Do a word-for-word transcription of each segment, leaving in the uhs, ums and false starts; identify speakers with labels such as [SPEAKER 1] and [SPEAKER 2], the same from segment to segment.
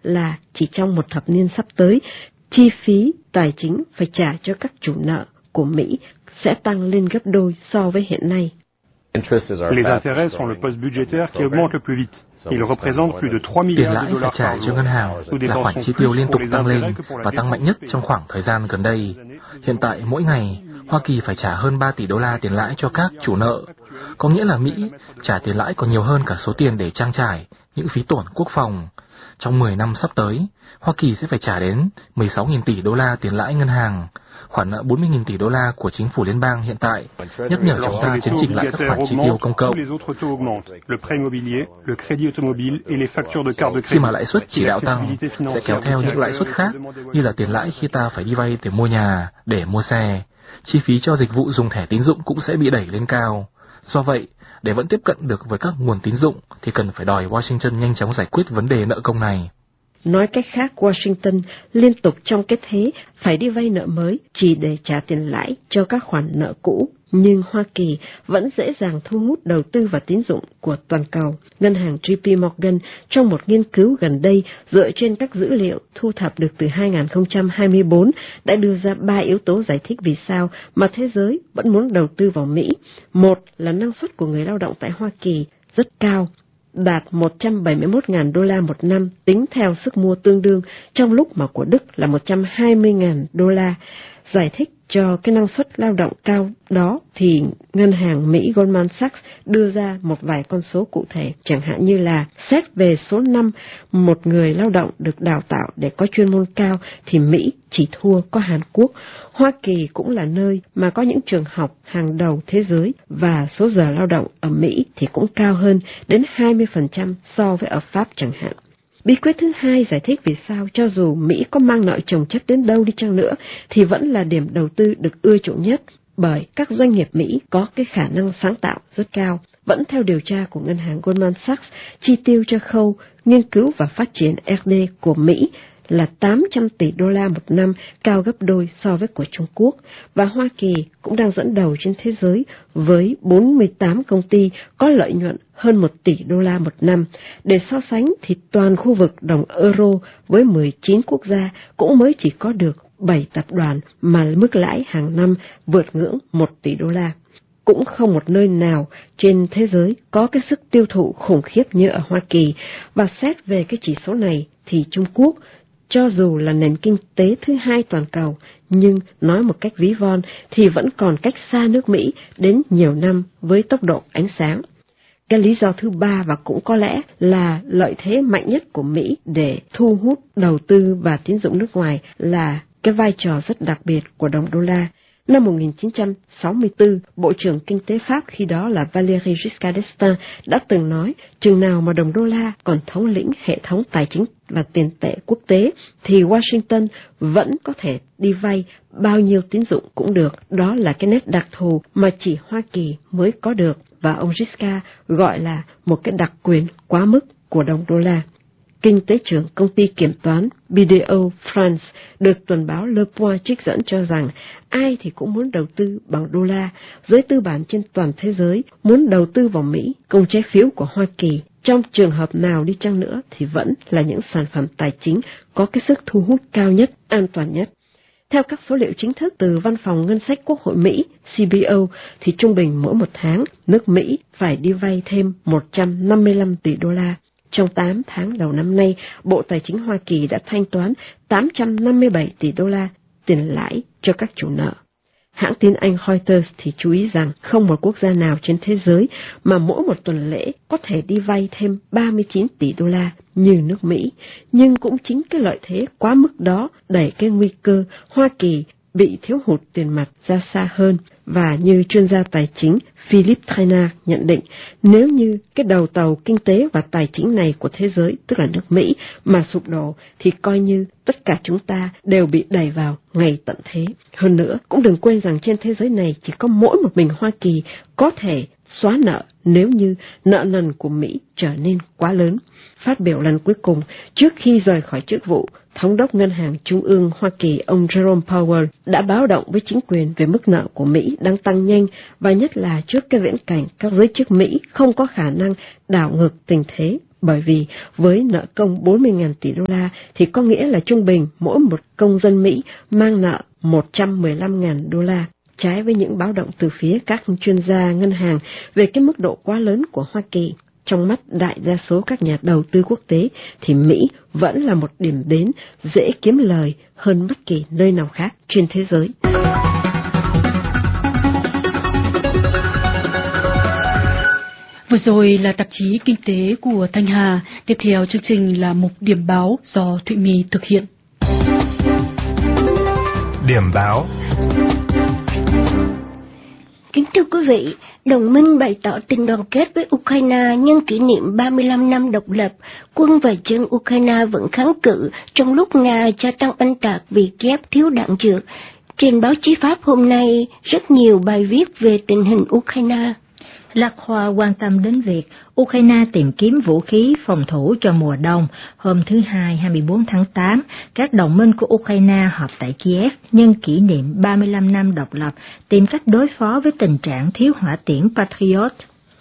[SPEAKER 1] là chỉ trong một thập niên sắp tới, chi phí tài chính phải trả cho các chủ nợ của Mỹ sẽ tăng lên gấp đôi so với hiện nay.
[SPEAKER 2] Les intérêts sont le poste budgétaire qui augmente le plus vite. Il représente plus de trois milliards de dollars
[SPEAKER 3] trả cho ngân hàng là khoản chi tiêu liên tục tăng lên và tăng mạnh nhất trong khoảng thời gian gần đây. Hiện tại mỗi ngày, Hoa Kỳ phải trả hơn ba tỷ đô la tiền lãi cho các chủ nợ. Có nghĩa là Mỹ trả tiền lãi còn nhiều hơn cả số tiền để trang trải những phí tổn quốc phòng. Trong mười năm sắp tới, Hoa Kỳ sẽ phải trả đến mười sáu nghìn tỷ đô la tiền lãi ngân hàng. Khoản nợ bốn mươi nghìn tỷ đô la của chính phủ liên bang hiện tại nhắc nhở chúng ta chấn chỉnh lại các khoản chi tiêu công cộng. Khi mà lãi suất chỉ đạo tăng, sẽ kéo theo những lãi suất khác như là tiền lãi khi ta phải đi vay để mua nhà, để mua xe. Chi phí cho dịch vụ dùng thẻ tín dụng cũng sẽ bị đẩy lên cao. Do vậy, để vẫn tiếp cận được với các nguồn tín dụng thì cần phải đòi Washington nhanh chóng giải quyết vấn đề nợ công này.
[SPEAKER 1] Nói cách khác, Washington liên tục trong cái thế phải đi vay nợ mới chỉ để trả tiền lãi cho các khoản nợ cũ, nhưng Hoa Kỳ vẫn dễ dàng thu hút đầu tư và tín dụng của toàn cầu. Ngân hàng J P Morgan trong một nghiên cứu gần đây dựa trên các dữ liệu thu thập được từ hai nghìn không trăm hai mươi tư đã đưa ra ba yếu tố giải thích vì sao mà thế giới vẫn muốn đầu tư vào Mỹ. Một là năng suất của người lao động tại Hoa Kỳ rất cao, đạt một trăm bảy mươi mốt nghìn đô la một năm tính theo sức mua tương đương, trong lúc mà của Đức là một trăm hai mươi nghìn đô la. Giải thích cho cái năng suất lao động cao đó thì ngân hàng Mỹ Goldman Sachs đưa ra một vài con số cụ thể, chẳng hạn như là xét về số năm một người lao động được đào tạo để có chuyên môn cao thì Mỹ chỉ thua có Hàn Quốc. Hoa Kỳ cũng là nơi mà có những trường học hàng đầu thế giới và số giờ lao động ở Mỹ thì cũng cao hơn đến hai mươi phần trăm so với ở Pháp chẳng hạn. Bí quyết thứ hai giải thích vì sao cho dù Mỹ có mang nợ chồng chất đến đâu đi chăng nữa thì vẫn là điểm đầu tư được ưa chuộng nhất, bởi các doanh nghiệp Mỹ có cái khả năng sáng tạo rất cao. Vẫn theo điều tra của ngân hàng Goldman Sachs, chi tiêu cho khâu nghiên cứu và phát triển R and D của Mỹ là tám trăm tỷ đô la một năm, cao gấp đôi so với của Trung Quốc, và Hoa Kỳ cũng đang dẫn đầu trên thế giới với bốn mươi tám công ty có lợi nhuận hơn một tỷ đô la một năm. Để so sánh thì toàn khu vực đồng euro với mười chín quốc gia cũng mới chỉ có được bảy tập đoàn mà mức lãi hàng năm vượt ngưỡng một tỷ đô la. Cũng không một nơi nào trên thế giới có cái sức tiêu thụ khủng khiếp như ở Hoa Kỳ, và xét về cái chỉ số này thì Trung Quốc, cho dù là nền kinh tế thứ hai toàn cầu, nhưng nói một cách ví von thì vẫn còn cách xa nước Mỹ đến nhiều năm với tốc độ ánh sáng. Cái lý do thứ ba và cũng có lẽ là lợi thế mạnh nhất của Mỹ để thu hút đầu tư và tín dụng nước ngoài là cái vai trò rất đặc biệt của đồng đô la. Năm một nghìn chín trăm sáu mươi tư, Bộ trưởng Kinh tế Pháp khi đó là Valéry Giscard d'Estaing đã từng nói, chừng nào mà đồng đô la còn thống lĩnh hệ thống tài chính và tiền tệ quốc tế, thì Washington vẫn có thể đi vay bao nhiêu tín dụng cũng được. Đó là cái nét đặc thù mà chỉ Hoa Kỳ mới có được, và ông Giscard gọi là một cái đặc quyền quá mức của đồng đô la. Kinh tế trưởng công ty kiểm toán B D O France được tuần báo Le Point trích dẫn cho rằng ai thì cũng muốn đầu tư bằng đô la. Giới tư bản trên toàn thế giới muốn đầu tư vào Mỹ, công trái phiếu của Hoa Kỳ trong trường hợp nào đi chăng nữa thì vẫn là những sản phẩm tài chính có cái sức thu hút cao nhất, an toàn nhất. Theo các số liệu chính thức từ Văn phòng Ngân sách Quốc hội Mỹ C B O thì trung bình mỗi một tháng nước Mỹ phải đi vay thêm một trăm năm mươi lăm tỷ đô la. Trong tám tháng đầu năm nay, Bộ Tài chính Hoa Kỳ đã thanh toán tám trăm năm mươi bảy tỷ đô la tiền lãi cho các chủ nợ. Hãng tin Anh Reuters thì chú ý rằng không một quốc gia nào trên thế giới mà mỗi một tuần lễ có thể đi vay thêm ba mươi chín tỷ đô la như nước Mỹ. Nhưng cũng chính cái lợi thế quá mức đó đẩy cái nguy cơ Hoa Kỳ bị thiếu hụt tiền mặt ra xa hơn. Và như chuyên gia tài chính Philip Trainer nhận định, nếu như cái đầu tàu kinh tế và tài chính này của thế giới, tức là nước Mỹ, mà sụp đổ, thì coi như tất cả chúng ta đều bị đẩy vào ngày tận thế. Hơn nữa, cũng đừng quên rằng trên thế giới này chỉ có mỗi một mình Hoa Kỳ có thể xóa nợ nếu như nợ nần của Mỹ trở nên quá lớn. Phát biểu lần cuối cùng trước khi rời khỏi chức vụ, Thống đốc Ngân hàng Trung ương Hoa Kỳ ông Jerome Powell đã báo động với chính quyền về mức nợ của Mỹ đang tăng nhanh, và nhất là trước cái viễn cảnh các giới chức Mỹ không có khả năng đảo ngược tình thế Bởi vì với nợ công bốn mươi nghìn tỷ đô la thì có nghĩa là trung bình mỗi một công dân Mỹ mang nợ một trăm mười lăm nghìn đô la. Trái với những báo động từ phía các chuyên gia ngân hàng về cái mức độ quá lớn của Hoa Kỳ, trong mắt đại đa số các nhà đầu tư quốc tế thì Mỹ vẫn là một điểm đến dễ kiếm lời hơn bất kỳ nơi nào khác trên thế giới.
[SPEAKER 4] Vừa rồi là tạp chí Kinh tế của Thanh Hà. Tiếp theo chương trình là mục điểm báo do Thụy My thực hiện.
[SPEAKER 5] Điểm báo.
[SPEAKER 6] Kính thưa quý vị, đồng minh bày tỏ tình đoàn kết với Ukraine nhân kỷ niệm ba mươi lăm năm độc lập. Quân và dân Ukraine vẫn kháng cự trong lúc Nga gia tăng oanh tạc vì Kiev thiếu đạn dược. Trên báo chí Pháp hôm nay, rất nhiều bài viết về tình hình Ukraine.
[SPEAKER 7] La Croix quan tâm đến việc Ukraine tìm kiếm vũ khí phòng thủ cho mùa đông. Hôm thứ Hai, hai mươi bốn tháng tám, các đồng minh của Ukraine họp tại Kiev nhân kỷ niệm ba mươi lăm năm độc lập, tìm cách đối phó với tình trạng thiếu hỏa tiễn Patriot.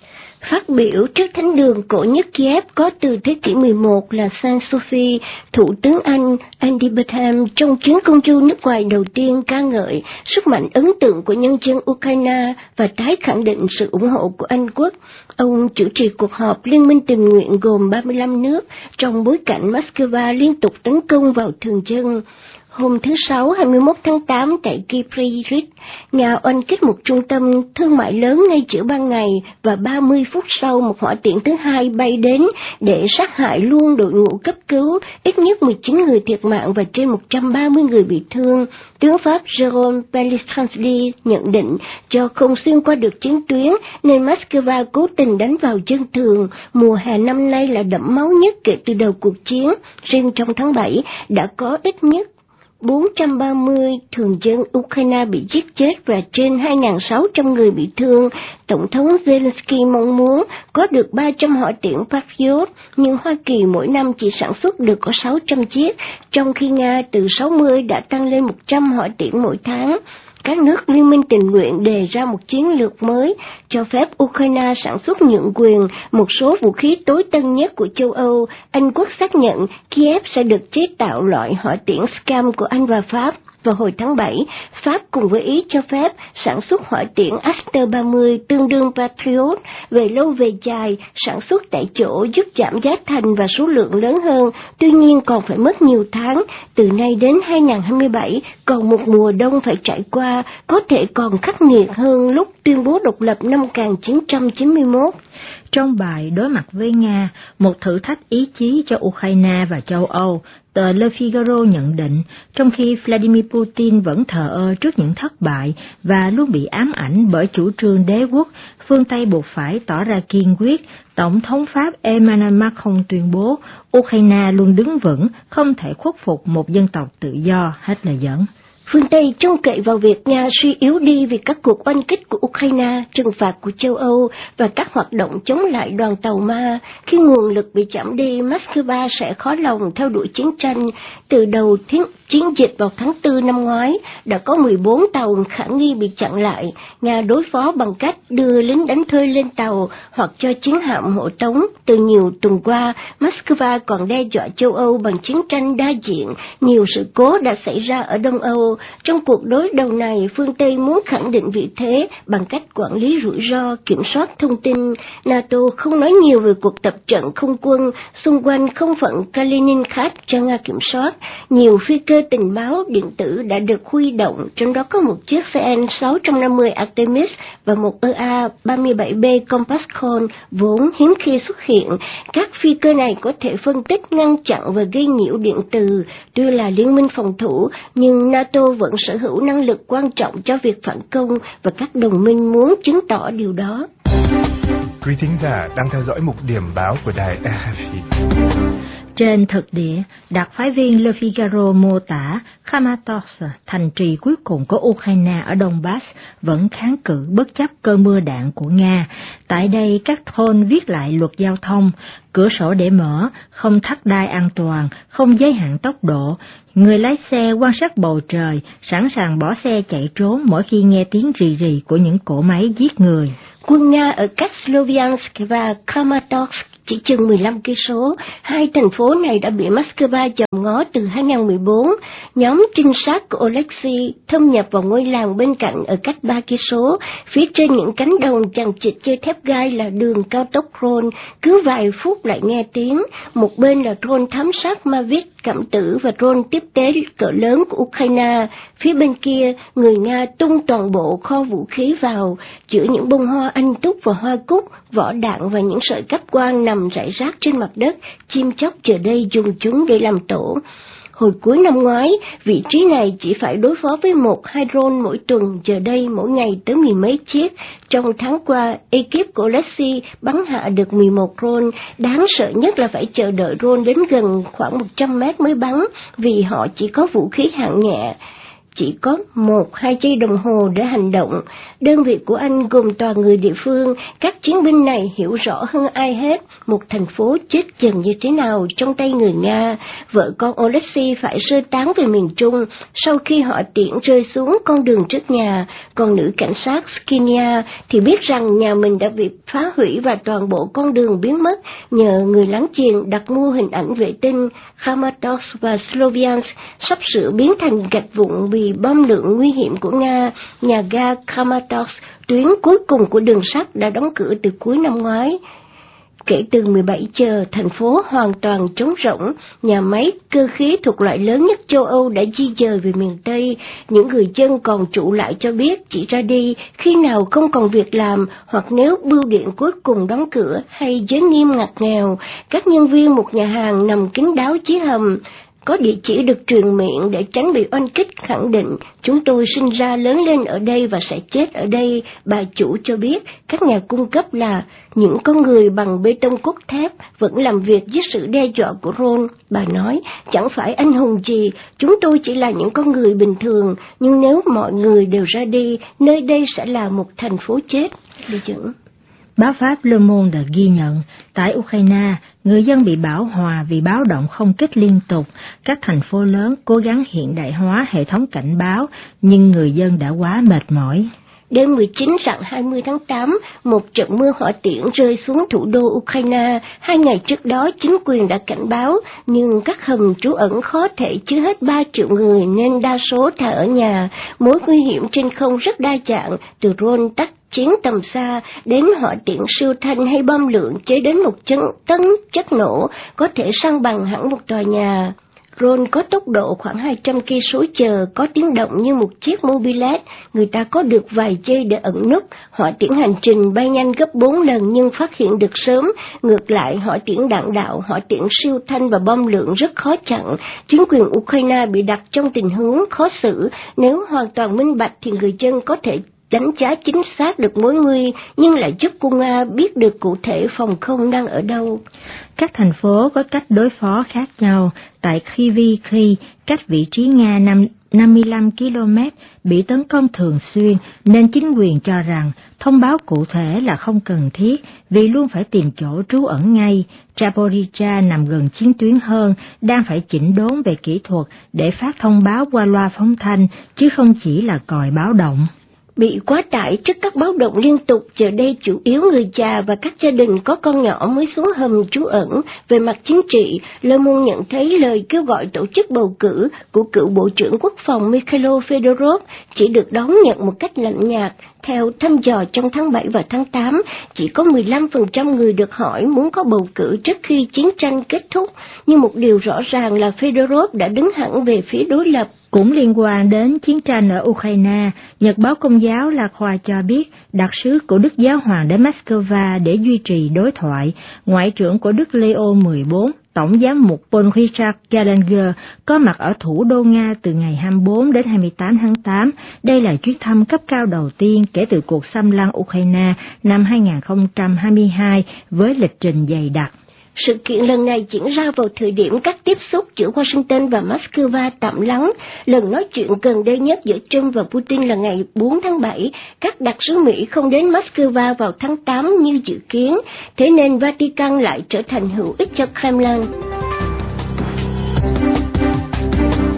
[SPEAKER 6] Phát biểu trước thánh đường cổ nhất Kiev có từ thế kỷ mười một là Saint Sophie, Thủ tướng Anh Andy Burnham trong chuyến công du nước ngoài đầu tiên ca ngợi sức mạnh ấn tượng của nhân dân Ukraine và tái khẳng định sự ủng hộ của Anh quốc. Ông chủ trì cuộc họp Liên minh tình nguyện gồm ba mươi lăm nước trong bối cảnh Moscow liên tục tấn công vào thường dân. Hôm thứ Sáu, hai mươi mốt tháng tám tại Kryvyi, Nga oanh kích một trung tâm thương mại lớn ngay giữa ban ngày và ba mươi phút sau một hỏa tiễn thứ hai bay đến để sát hại luôn đội ngũ cấp cứu, ít nhất mười chín người thiệt mạng và trên một trăm ba mươi người bị thương. Tướng Pháp Jérôme Pellistrandi nhận định do không xuyên qua được chiến tuyến nên Moscow cố tình đánh vào dân thường. Mùa hè năm nay là đẫm máu nhất kể từ đầu cuộc chiến. Riêng trong tháng bảy đã có ít nhất bốn trăm ba mươi thường dân Ukraine bị giết chết và trên hai nghìn sáu trăm người bị thương. Tổng thống Zelensky mong muốn có được ba trăm hỏa tiễn Patriot, nhưng Hoa Kỳ mỗi năm chỉ sản xuất được có sáu trăm chiếc, trong khi Nga từ sáu mươi đã tăng lên một trăm hỏa tiễn mỗi tháng. Các nước Liên minh tình nguyện đề ra một chiến lược mới, cho phép Ukraine sản xuất nhượng quyền một số vũ khí tối tân nhất của châu Âu. Anh quốc xác nhận Kiev sẽ được chế tạo loại hỏa tiễn Scam của Anh và Pháp. Vào hồi tháng bảy, Pháp cùng với Ý cho phép sản xuất hỏa tiễn Aster ba mươi tương đương Patriot. Về lâu về dài, sản xuất tại chỗ giúp giảm giá thành và số lượng lớn hơn, tuy nhiên còn phải mất nhiều tháng. Từ nay đến hai nghìn không trăm hai mươi bảy, còn một mùa đông phải trải qua, có thể còn khắc nghiệt hơn lúc tuyên bố độc lập năm một nghìn chín trăm chín mươi mốt.
[SPEAKER 7] Trong bài đối mặt với Nga, một thử thách ý chí cho Ukraine và châu Âu, tờ Le Figaro nhận định, trong khi Vladimir Putin vẫn thờ ơ trước những thất bại và luôn bị ám ảnh bởi chủ trương đế quốc, phương Tây buộc phải tỏ ra kiên quyết. Tổng thống Pháp Emmanuel Macron tuyên bố, Ukraine luôn đứng vững, không thể khuất phục một dân tộc tự do. Hết lời dẫn.
[SPEAKER 6] Phương Tây trông cậy vào việc Nga suy yếu đi vì các cuộc oanh kích của Ukraine, trừng phạt của châu Âu và các hoạt động chống lại đoàn tàu Ma. Khi nguồn lực bị giảm đi, Moscow sẽ khó lòng theo đuổi chiến tranh. Từ đầu thiên, chiến dịch vào tháng tư năm ngoái, đã có mười bốn tàu khả nghi bị chặn lại. Nga đối phó bằng cách đưa lính đánh thuê lên tàu hoặc cho chiến hạm hộ tống. Từ nhiều tuần qua, Moscow còn đe dọa châu Âu bằng chiến tranh đa diện. Nhiều sự cố đã xảy ra ở Đông Âu. Trong cuộc đối đầu này, phương Tây muốn khẳng định vị thế bằng cách quản lý rủi ro, kiểm soát thông tin. NATO không nói nhiều về cuộc tập trận không quân xung quanh không phận Kaliningrad cho Nga kiểm soát. Nhiều phi cơ tình báo điện tử đã được huy động, trong đó có một chiếc xê en sáu trăm năm mươi Artemis và một e a ba mươi bảy B Compass Call vốn hiếm khi xuất hiện. Các phi cơ này có thể phân tích, ngăn chặn và gây nhiễu điện từ. Tuy là liên minh phòng thủ, nhưng NATO vẫn sở hữu năng lực quan trọng cho việc phản công và các đồng minh muốn chứng tỏ điều đó.
[SPEAKER 5] Quý thính giả đang theo dõi mục điểm báo của đài rờ ép i.
[SPEAKER 7] Trên thực địa, đặc phái viên Le Figaro mô tả Kramatorsk, thành trì cuối cùng của Ukraine ở Donbass, vẫn kháng cự bất chấp cơn mưa đạn của Nga. Tại đây, các thôn viết lại luật giao thông, cửa sổ để mở, không thắt đai an toàn, không giới hạn tốc độ. Người lái xe quan sát bầu trời, sẵn sàng bỏ xe chạy trốn mỗi khi nghe tiếng rì rì của những cỗ máy giết người.
[SPEAKER 6] Quân Nga ở cách Sloviansk và Kramatorsk chỉ chừng mười lăm cây số. Hai thành phố này đã bị Moscow dòm ngó từ hai nghìn không trăm mười bốn. Nhóm trinh sát của Alexei thâm nhập vào ngôi làng bên cạnh ở cách ba cây số. Phía trên những cánh đồng chằng chịt chơi thép gai là đường cao tốc Rhone. Cứ vài phút lại nghe tiếng. Một bên là drone thám sát Mavic cảm tử và drone tiếp tế cỡ lớn của Ukraine. Phía bên kia, người Nga tung toàn bộ kho vũ khí vào, giữa những bông hoa anh túc và hoa cúc, vỏ đạn và những sợi cáp quang nằm rải rác trên mặt đất, chim chóc giờ đây dùng chúng để làm tổ. Hồi cuối năm ngoái, vị trí này chỉ phải đối phó với một hai drone mỗi tuần, giờ đây mỗi ngày tới mười mấy chiếc. Trong tháng qua, ekip của Alexei bắn hạ được mười một drone. Đáng sợ nhất là phải chờ đợi drone đến gần khoảng một trăm mét mới bắn, vì họ chỉ có vũ khí hạng nhẹ. Chỉ có một, hai giây đồng hồ để hành động. Đơn vị của anh gồm toàn người địa phương. Các chiến binh này hiểu rõ hơn ai hết một thành phố chết dần như thế nào trong tay người Nga. Vợ con Alexei phải sơ tán về miền Trung sau khi họ tiễn rơi xuống con đường trước nhà. Còn nữ cảnh sát Skinia thì biết rằng nhà mình đã bị phá hủy và toàn bộ con đường biến mất nhờ người láng giềng đặt mua hình ảnh vệ tinh. Kramatorsk và Sloviansk sắp sửa biến thành gạch vụn vì bom lượng nguy hiểm của Nga. Nhà ga Kramatorsk, tuyến cuối cùng của đường sắt, đã đóng cửa từ cuối năm ngoái. Kể từ mười bảy giờ, thành phố hoàn toàn trống rỗng. Nhà máy cơ khí thuộc loại lớn nhất châu Âu đã di dời về miền Tây. Những người dân còn trụ lại cho biết chỉ ra đi khi nào không còn việc làm, hoặc nếu bưu điện cuối cùng đóng cửa hay giới nghiêm ngặt nghèo. Các nhân viên một nhà hàng nằm kín đáo dưới hầm, có địa chỉ được truyền miệng để tránh bị oanh kích, khẳng định chúng tôi sinh ra lớn lên ở đây và sẽ chết ở đây. Bà chủ cho biết các nhà cung cấp là những con người bằng bê tông cốt thép vẫn làm việc dưới sự đe dọa của drone. Bà nói, chẳng phải anh hùng gì, chúng tôi chỉ là những con người bình thường, nhưng nếu mọi người đều ra đi, nơi đây sẽ là một thành phố chết. Đi chữ.
[SPEAKER 7] Báo Pháp Le Monde đã ghi nhận, tại Ukraine, người dân bị bão hòa vì báo động không kích liên tục. Các thành phố lớn cố gắng hiện đại hóa hệ thống cảnh báo, nhưng người dân đã quá mệt mỏi.
[SPEAKER 6] Đêm mười chín rạng hai mươi tháng tám, một trận mưa hỏa tiễn rơi xuống thủ đô Ukraine. Hai ngày trước đó, chính quyền đã cảnh báo, nhưng các hầm trú ẩn khó thể chứa hết ba triệu người nên đa số thà ở nhà. Mối nguy hiểm trên không rất đa dạng, từ drone tác chiến tầm xa đến hỏa tiễn siêu thanh hay bom lượng chế đến một chân tấn chất nổ có thể san bằng hẳn một tòa nhà. Drone có tốc độ khoảng hai trăm cây số giờ, có tiếng động như một chiếc mobilet. Người ta có được vài giây để ẩn núp. Hỏa tiễn hành trình bay nhanh gấp bốn lần nhưng phát hiện được sớm. Ngược lại, hỏa tiễn đạn đạo, hỏa tiễn siêu thanh và bom lượng rất khó chặn. Chính quyền Ukraine bị đặt trong tình huống khó xử. Nếu hoàn toàn minh bạch thì người dân có thể đánh giá chính xác được mối nguy, nhưng lại giúp quân Nga biết được cụ thể phòng không đang ở đâu.
[SPEAKER 7] Các thành phố có cách đối phó khác nhau. Tại Kryvyi, cách vị trí Nga năm mươi lăm ki lô mét, bị tấn công thường xuyên, nên chính quyền cho rằng thông báo cụ thể là không cần thiết, vì luôn phải tìm chỗ trú ẩn ngay. Zaporizhzhia nằm gần chiến tuyến hơn, đang phải chỉnh đốn về kỹ thuật để phát thông báo qua loa phóng thanh, chứ không chỉ là còi báo động.
[SPEAKER 6] Bị quá tải trước các báo động liên tục, giờ đây chủ yếu người già và các gia đình có con nhỏ mới xuống hầm trú ẩn. Về mặt chính trị, Le Monde nhận thấy lời kêu gọi tổ chức bầu cử của cựu Bộ trưởng Quốc phòng Mikhailo Fedorov chỉ được đón nhận một cách lạnh nhạt. Theo thăm dò trong tháng bảy và tháng tám, chỉ có mười lăm phần trăm người được hỏi muốn có bầu cử trước khi chiến tranh kết thúc, nhưng một điều rõ ràng là Fedorov đã đứng hẳn về phía đối lập.
[SPEAKER 7] Cũng liên quan đến chiến tranh ở Ukraine, Nhật báo Công giáo La Croix cho biết đặc sứ của Đức Giáo hoàng đến Moscow để duy trì đối thoại. Ngoại trưởng của Đức Leo mười bốn, Tổng giám mục Paul Richard Gallagher có mặt ở thủ đô Nga từ ngày hai mươi bốn đến hai mươi tám tháng tám. Đây là chuyến thăm cấp cao đầu tiên kể từ cuộc xâm lăng Ukraine năm hai nghìn không trăm hai mươi hai với lịch trình dày đặc.
[SPEAKER 6] Sự kiện lần này diễn ra vào thời điểm các tiếp xúc giữa Washington và Moscow tạm lắng. Lần nói chuyện gần đây nhất giữa Trump và Putin là ngày bốn tháng bảy. Các đặc sứ Mỹ không đến Moscow vào tháng tám như dự kiến, thế nên Vatican lại trở thành hữu ích cho Kremlin.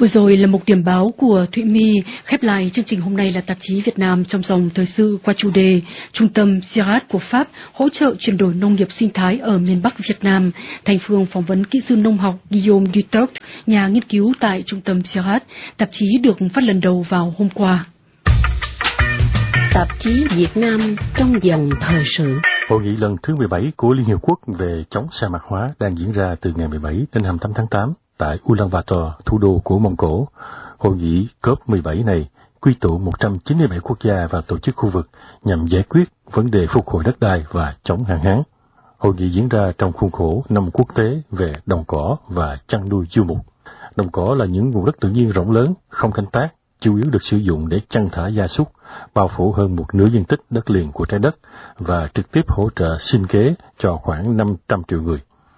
[SPEAKER 4] Vừa rồi là một điểm báo của Thụy My. Khép lại chương trình hôm nay là tạp chí Việt Nam trong dòng thời sự qua chủ đề Trung tâm Sirat của Pháp hỗ trợ chuyển đổi nông nghiệp sinh thái ở miền Bắc Việt Nam. Thành Phương phỏng vấn kỹ sư nông học Guillaume Dutoc, nhà nghiên cứu tại Trung tâm Sirat. Tạp chí được phát lần đầu vào hôm qua.
[SPEAKER 1] Tạp chí Việt Nam trong dòng thời sự.
[SPEAKER 8] Hội nghị lần thứ mười bảy của Liên Hiệp Quốc về chống sa mạc hóa đang diễn ra từ ngày mười bảy đến hai mươi tám tháng tám tại Ulaanbaatar, thủ đô của Mông Cổ. Hội nghị cốp mười bảy này quy tụ một trăm chín mươi bảy quốc gia và tổ chức khu vực nhằm giải quyết vấn đề phục hồi đất đai và chống hạn hán. Hội nghị diễn ra trong khuôn khổ năm quốc tế về đồng cỏ và chăn nuôi du mục. Đồng cỏ là những nguồn đất tự nhiên rộng lớn, không canh tác, chủ yếu được sử dụng để chăn thả gia súc, bao phủ hơn một nửa diện tích đất liền của trái đất và trực tiếp hỗ trợ sinh kế cho khoảng năm trăm triệu người.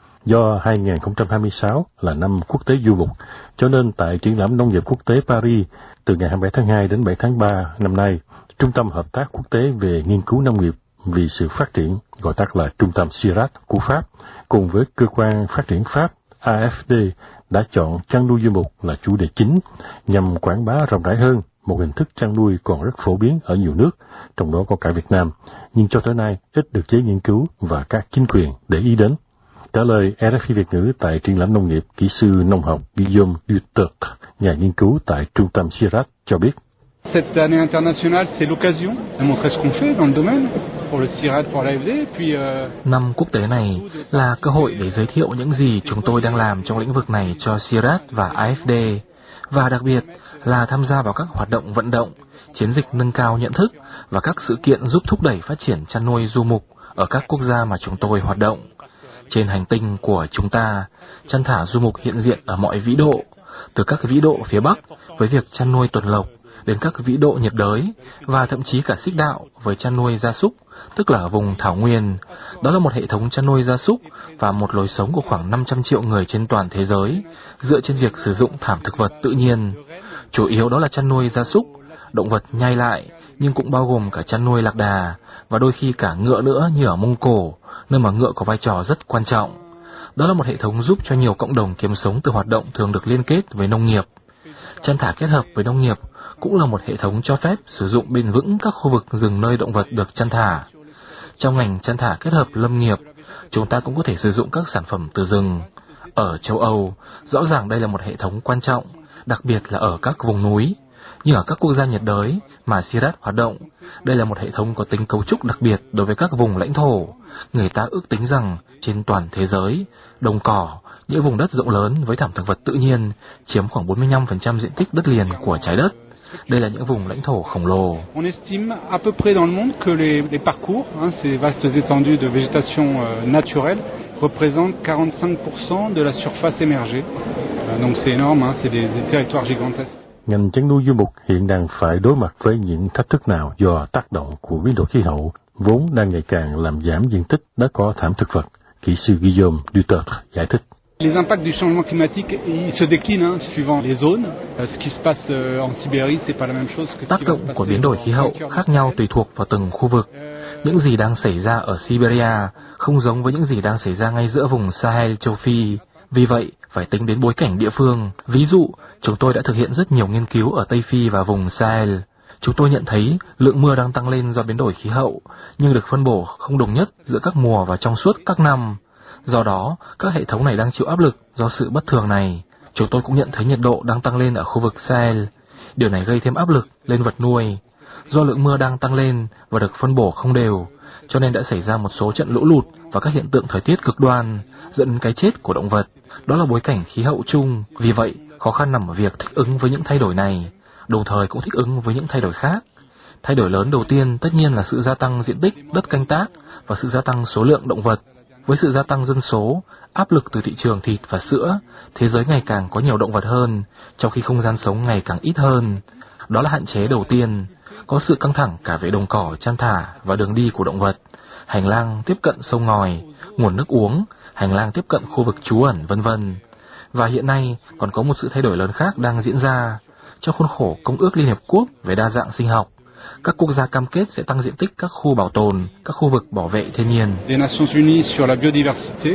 [SPEAKER 8] Do hai không hai sáu là năm quốc tế du mục, cho nên tại triển lãm nông nghiệp quốc tế Paris từ ngày hai mươi bảy tháng hai đến bảy tháng ba năm nay, Trung tâm Hợp tác Quốc tế về Nghiên cứu Nông nghiệp vì sự phát triển, gọi tắt là Trung tâm Sirat của Pháp, cùng với Cơ quan Phát triển Pháp A F D đã chọn chăn nuôi du mục là chủ đề chính nhằm quảng bá rộng rãi hơn một hình thức chăn nuôi còn rất phổ biến ở nhiều nước, trong đó có cả Việt Nam, nhưng cho tới nay ít được giới nghiên cứu và các chính quyền để ý đến. Trả lời R F I Việt ngữ tại triển lãm nông nghiệp, kỹ sư nông học Guillaume Dutoc, nhà nghiên cứu tại Trung tâm Sirat cho biết.
[SPEAKER 9] Cette année internationale, c'est l'occasion de montrer ce qu'on fait dans le domaine pour le Sirat, pour l'A F D, puis euh...
[SPEAKER 3] Năm quốc tế này là cơ hội để giới thiệu những gì chúng tôi đang làm trong lĩnh vực này cho Sirat và A F D, và đặc biệt là tham gia vào các hoạt động vận động, chiến dịch nâng cao nhận thức và các sự kiện giúp thúc đẩy phát triển chăn nuôi du mục ở các quốc gia mà chúng tôi hoạt động. Trên hành tinh của chúng ta, chăn thả du mục hiện diện ở mọi vĩ độ, từ các vĩ độ phía Bắc với việc chăn nuôi tuần lộc đến các vĩ độ nhiệt đới và thậm chí cả xích đạo với chăn nuôi gia súc, tức là vùng thảo nguyên. Đó là một hệ thống chăn nuôi gia súc và một lối sống của khoảng năm trăm triệu người trên toàn thế giới, dựa trên việc sử dụng thảm thực vật tự nhiên. Chủ yếu đó là chăn nuôi gia súc, động vật nhai lại, nhưng cũng bao gồm cả chăn nuôi lạc đà và đôi khi cả ngựa nữa như ở Mông Cổ, nơi mà ngựa có vai trò rất quan trọng. Đó là một hệ thống giúp cho nhiều cộng đồng kiếm sống từ hoạt động thường được liên kết với nông nghiệp. Chăn thả kết hợp với nông nghiệp cũng là một hệ thống cho phép sử dụng bền vững các khu vực rừng nơi động vật được chăn thả. Trong ngành chăn thả kết hợp lâm nghiệp, chúng ta cũng có thể sử dụng các sản phẩm từ rừng. Ở châu Âu, rõ ràng đây là một hệ thống quan trọng, đặc biệt là ở các vùng núi. Như ở các quốc gia nhiệt đới mà Sirat hoạt động, đây là một hệ thống có tính cấu trúc đặc biệt đối với các vùng lãnh thổ. Người ta ước tính rằng trên toàn thế giới, đồng cỏ, những vùng đất rộng lớn với thảm thực vật tự nhiên chiếm khoảng bốn mươi lăm phần trăm diện tích đất liền của trái đất. Đây là những vùng lãnh thổ khổng lồ.
[SPEAKER 9] On estime à peu près dans le monde que les, les parcours, hein, ces vastes étendues de végétation euh, naturelle représentent quarante-cinq pour cent de la surface émergée. Euh, donc c'est énorme, hein, c'est des, des territoires gigantesques.
[SPEAKER 8] Ngành chăn nuôi du mục hiện đang phải đối mặt với những thách thức nào do tác động của biến đổi khí hậu, vốn đang ngày càng làm giảm diện tích đất có thảm thực vật. Kỹ sư Guillaume Dutoc giải thích.
[SPEAKER 9] Les impacts du changement climatique ils se déclinent hein, suivant les zones. Ce qui se passe en Sibérie c'est pas la même chose que
[SPEAKER 3] tác động của biến đổi khí hậu khác nhau tùy thuộc vào từng khu vực. Những gì đang xảy ra ở Siberia không giống với những gì đang xảy ra ngay giữa vùng Sahel châu Phi. Vì vậy, phải tính đến bối cảnh địa phương. Ví dụ, chúng tôi đã thực hiện rất nhiều nghiên cứu ở Tây Phi và vùng Sahel. Chúng tôi nhận thấy lượng mưa đang tăng lên do biến đổi khí hậu, nhưng được phân bổ không đồng nhất giữa các mùa và trong suốt các năm. Do đó, các hệ thống này đang chịu áp lực do sự bất thường này. Chúng tôi cũng nhận thấy nhiệt độ đang tăng lên ở khu vực Sahel. Điều này gây thêm áp lực lên vật nuôi. Do lượng mưa đang tăng lên và được phân bổ không đều, cho nên đã xảy ra một số trận lũ lụt và các hiện tượng thời tiết cực đoan, dẫn đến cái chết của động vật. Đó là bối cảnh khí hậu chung. Vì vậy, khó khăn nằm ở việc thích ứng với những thay đổi này, đồng thời cũng thích ứng với những thay đổi khác. Thay đổi lớn đầu tiên tất nhiên là sự gia tăng diện tích đất canh tác và sự gia tăng số lượng động vật. Với sự gia tăng dân số, áp lực từ thị trường thịt và sữa, thế giới ngày càng có nhiều động vật hơn, trong khi không gian sống ngày càng ít hơn. Đó là hạn chế đầu tiên. Có sự căng thẳng cả về đồng cỏ chăn thả và đường đi của động vật, hành lang tiếp cận sông ngòi, nguồn nước uống, hành lang tiếp cận khu vực trú ẩn, vân vân. Và hiện nay còn có một sự thay đổi lớn khác đang diễn ra. Trong khuôn khổ Công ước Liên Hiệp Quốc về đa dạng sinh học, các quốc gia cam kết sẽ tăng diện tích các khu bảo tồn, các khu vực bảo vệ thiên nhiên.
[SPEAKER 9] Les Nations Unies sur la biodiversité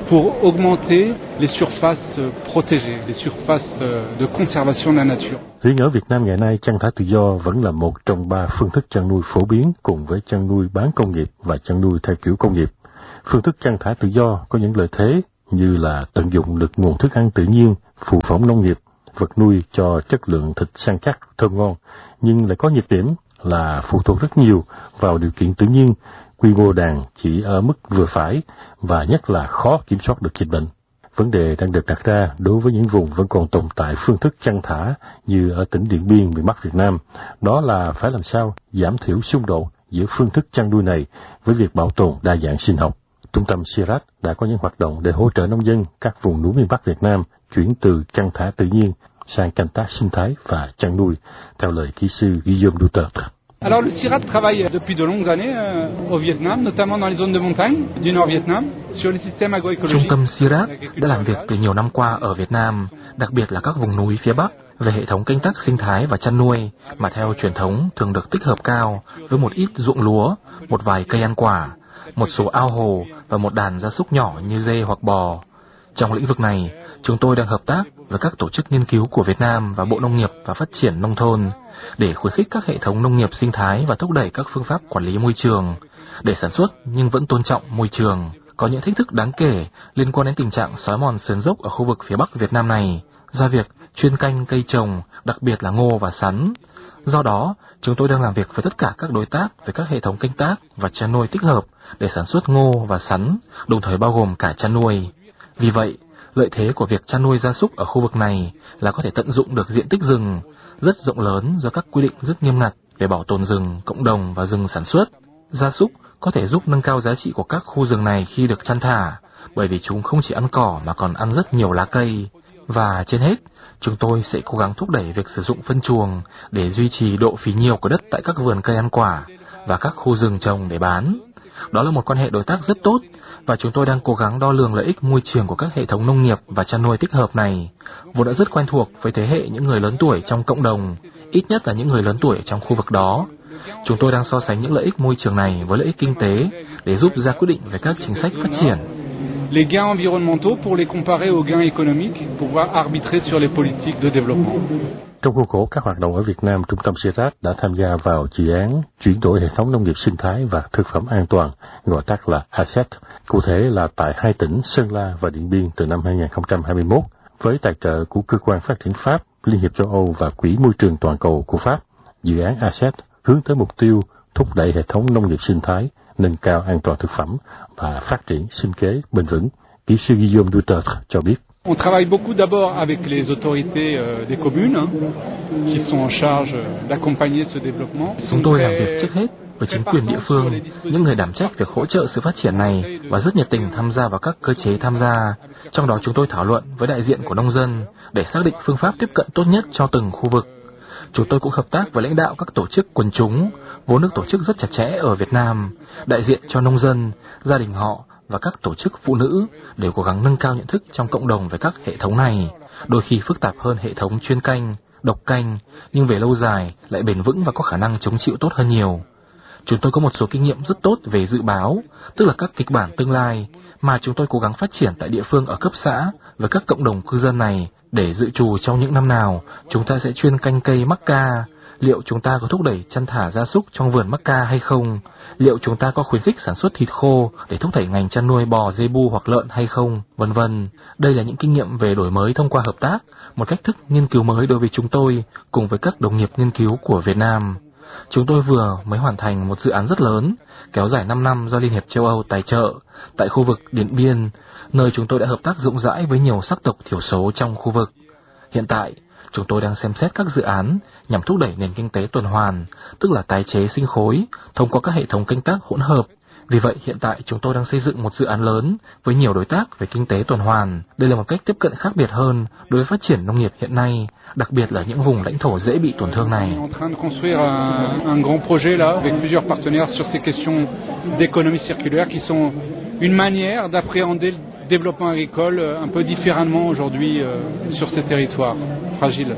[SPEAKER 9] pour augmenter les surfaces protégées, les surfaces de conservation de la nature.
[SPEAKER 8] Riêng ở Việt Nam ngày nay, chăn thả tự do vẫn là một trong ba phương thức chăn nuôi phổ biến cùng với chăn nuôi bán công nghiệp và chăn nuôi theo kiểu công nghiệp. Phương thức chăn thả tự do có những lợi thế như là tận dụng được nguồn thức ăn tự nhiên, phụ phẩm nông nghiệp, vật nuôi cho chất lượng thịt săn chắc, thơm ngon, nhưng lại có nhược điểm là phụ thuộc rất nhiều vào điều kiện tự nhiên, quy mô đàn chỉ ở mức vừa phải và nhất là khó kiểm soát được dịch bệnh. Vấn đề đang được đặt ra đối với những vùng vẫn còn tồn tại phương thức chăn thả như ở tỉnh Điện Biên, miền Bắc Việt Nam, đó là phải làm sao giảm thiểu xung đột giữa phương thức chăn nuôi này với việc bảo tồn đa dạng sinh học. Trung tâm Sirat đã có những hoạt động để hỗ trợ nông dân các vùng núi miền Bắc Việt Nam chuyển từ chăn thả tự nhiên sang canh tác sinh thái và chăn nuôi, theo lời kỹ sư Guillaume Duterte.
[SPEAKER 9] Alors le Sirat travaille depuis de longues années euh, au Vietnam, notamment dans les zones de montagne du nord Vietnam, sur les systèmes agroécologiques.
[SPEAKER 3] Trung tâm Sirat đã làm việc từ nhiều năm qua ở Việt Nam, đặc biệt là các vùng núi phía Bắc, về hệ thống canh tác sinh thái và chăn nuôi mà theo truyền thống thường được tích hợp cao với một ít ruộng lúa, một vài cây ăn quả, một số ao hồ và một đàn gia súc nhỏ như dê hoặc bò. Trong lĩnh vực này, chúng tôi đang hợp tác với các tổ chức nghiên cứu của Việt Nam và Bộ Nông nghiệp và Phát triển Nông thôn để khuyến khích các hệ thống nông nghiệp sinh thái và thúc đẩy các phương pháp quản lý môi trường để sản xuất nhưng vẫn tôn trọng môi trường. Có những thách thức đáng kể liên quan đến tình trạng xói mòn sườn dốc ở khu vực phía Bắc Việt Nam này do việc chuyên canh cây trồng, đặc biệt là ngô và sắn. Do đó, chúng tôi đang làm việc với tất cả các đối tác về các hệ thống canh tác và chăn nuôi tích hợp để sản xuất ngô và sắn, đồng thời bao gồm cả chăn nuôi. Vì vậy, lợi thế của việc chăn nuôi gia súc ở khu vực này là có thể tận dụng được diện tích rừng rất rộng lớn do các quy định rất nghiêm ngặt về bảo tồn rừng, cộng đồng và rừng sản xuất. Gia súc có thể giúp nâng cao giá trị của các khu rừng này khi được chăn thả, bởi vì chúng không chỉ ăn cỏ mà còn ăn rất nhiều lá cây. Và trên hết, chúng tôi sẽ cố gắng thúc đẩy việc sử dụng phân chuồng để duy trì độ phì nhiêu của đất tại các vườn cây ăn quả và các khu rừng trồng để bán. Đó là một quan hệ đối tác rất tốt và chúng tôi đang cố gắng đo lường lợi ích môi trường của các hệ thống nông nghiệp và chăn nuôi tích hợp này, vốn đã rất quen thuộc với thế hệ những người lớn tuổi trong cộng đồng, ít nhất là những người lớn tuổi trong khu vực đó. Chúng tôi đang so sánh những lợi ích môi trường này với lợi ích kinh tế để giúp ra quyết định về các chính sách phát triển.
[SPEAKER 9] Les gains environnementaux pour les comparer aux gains économiques, pour pouvoir arbitrer sur les politiques de développement.
[SPEAKER 8] Trong khuôn khổ các hoạt động ở Việt Nam, Trung tâm Sirat đã tham gia vào dự án chuyển đổi hệ thống nông nghiệp sinh thái và thực phẩm an toàn, gọi tắt là a xê e tê, cụ thể là tại hai tỉnh Sơn La và Điện Biên từ năm hai nghìn không trăm hai mươi mốt, với tài trợ của Cơ quan Phát triển Pháp, Liên hiệp châu Âu và Quỹ Môi trường Toàn cầu của Pháp. Dự án a xê e tê hướng tới mục tiêu thúc đẩy hệ thống nông nghiệp sinh thái, nâng cao an toàn thực phẩm và phát triển sinh kế bền vững. Kỹ sư Guillaume Duterte cho biết.
[SPEAKER 9] On travaille beaucoup d'abord avec les autorités euh, des communes hein, qui sont en charge d'accompagner ce développement.
[SPEAKER 3] Chúng tôi làm việc trước hết với chính quyền địa phương, những người đảm trách việc hỗ trợ sự phát triển này và rất nhiệt tình tham gia vào các cơ chế tham gia. Trong đó chúng tôi thảo luận với đại diện của nông dân để xác định phương pháp tiếp cận tốt nhất cho từng khu vực. Chúng tôi cũng hợp tác với lãnh đạo các tổ chức quần chúng, vốn được tổ chức rất chặt chẽ ở Việt Nam, đại diện cho nông dân, gia đình họ và các tổ chức phụ nữ để cố gắng nâng cao nhận thức trong cộng đồng về các hệ thống này, đôi khi phức tạp hơn hệ thống chuyên canh, độc canh, nhưng về lâu dài lại bền vững và có khả năng chống chịu tốt hơn nhiều. Chúng tôi có một số kinh nghiệm rất tốt về dự báo, tức là các kịch bản tương lai mà chúng tôi cố gắng phát triển tại địa phương ở cấp xã với các cộng đồng cư dân này để dự trù trong những năm nào chúng ta sẽ chuyên canh cây mắc ca. Liệu chúng ta có thúc đẩy chăn thả gia súc trong vườn mắc ca hay không? Liệu chúng ta có khuyến khích sản xuất thịt khô để thúc đẩy ngành chăn nuôi bò, dê bu hoặc lợn hay không? Vân vân. Đây là những kinh nghiệm về đổi mới thông qua hợp tác, một cách thức nghiên cứu mới đối với chúng tôi cùng với các đồng nghiệp nghiên cứu của Việt Nam. Chúng tôi vừa mới hoàn thành một dự án rất lớn, kéo dài năm năm do Liên hiệp châu Âu tài trợ, tại khu vực Điện Biên, nơi chúng tôi đã hợp tác rộng rãi với nhiều sắc tộc thiểu số trong khu vực. Hiện tại, chúng tôi đang xem xét các dự án nhằm thúc đẩy nền kinh tế tuần hoàn, tức là tái chế sinh khối, thông qua các hệ thống canh tác hỗn hợp. Vì vậy, hiện tại chúng tôi đang xây dựng một dự án lớn với nhiều đối tác về kinh tế tuần hoàn. Đây là một cách tiếp cận khác biệt hơn đối với phát triển nông nghiệp hiện nay, đặc biệt là những vùng lãnh thổ dễ bị tổn thương này.
[SPEAKER 9] On est en train de construire un, un grand projet là avec plusieurs partenaires sur ces questions d'économie circulaire qui sont une manière d'appréhender le développement agricole un peu différemment aujourd'hui sur ces territoires fragiles.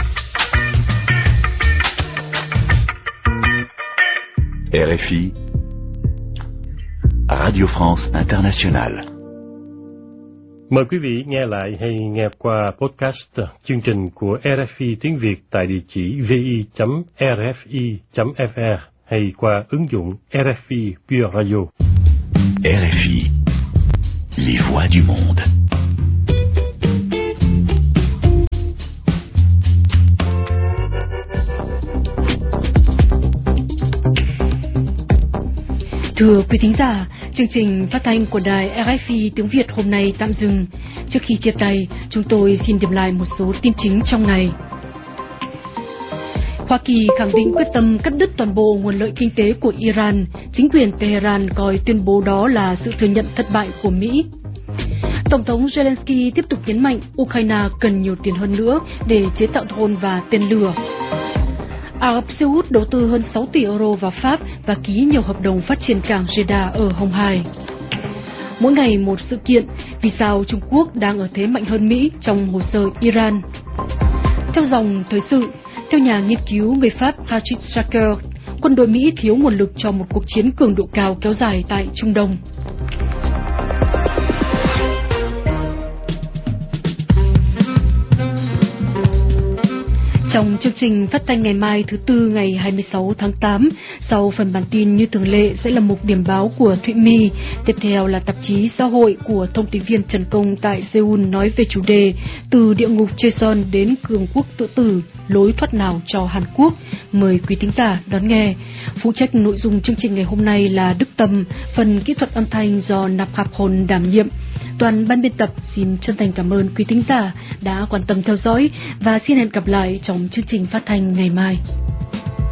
[SPEAKER 10] R F I Radio France Internationale.
[SPEAKER 8] Mời quý vị nghe lại hay nghe qua podcast chương trình của rờ ép i tiếng Việt tại địa chỉ vi chấm rờ ép i chấm ép rờ hay qua ứng dụng rờ ép i Pure Radio.
[SPEAKER 10] rờ ép i, les voix du monde.
[SPEAKER 4] Thưa quý thính giả, chương trình phát thanh của đài rờ ép i tiếng Việt hôm nay tạm dừng. Trước khi chia tay, chúng tôi xin điểm lại một số tin chính trong ngày. Hoa Kỳ khẳng định quyết tâm cắt đứt toàn bộ nguồn lợi kinh tế của Iran. Chính quyền Tehran coi tuyên bố đó là sự thừa nhận thất bại của Mỹ. Tổng thống Zelensky tiếp tục nhấn mạnh Ukraine cần nhiều tiền hơn nữa để chế tạo drone và tên lửa. Ả Rập Xê Út đầu tư hơn sáu tỷ euro vào Pháp và ký nhiều hợp đồng phát triển cảng Jeddah ở Hồng Hải. Mỗi ngày một sự kiện, vì sao Trung Quốc đang ở thế mạnh hơn Mỹ trong hồ sơ Iran. Theo dòng thời sự, theo nhà nghiên cứu người Pháp Patrick Sacker, quân đội Mỹ thiếu nguồn lực cho một cuộc chiến cường độ cao kéo dài tại Trung Đông. Trong chương trình phát thanh ngày mai thứ Tư ngày hai mươi sáu tháng tám, sau phần bản tin như thường lệ sẽ là mục điểm báo của Thụy My. Tiếp theo là tạp chí xã hội của thông tin viên Trần Công tại Seoul nói về chủ đề từ địa ngục Cheon đến cường quốc tự tử, lối thoát nào cho Hàn Quốc. Mời quý thính giả đón nghe. Phụ trách nội dung chương trình ngày hôm nay là Đức Tâm, phần kỹ thuật âm thanh do Nạp Hạp Hồn đảm nhiệm. Toàn ban biên tập xin chân thành cảm ơn quý thính giả đã quan tâm theo dõi và xin hẹn gặp lại trong chương trình phát thanh ngày mai.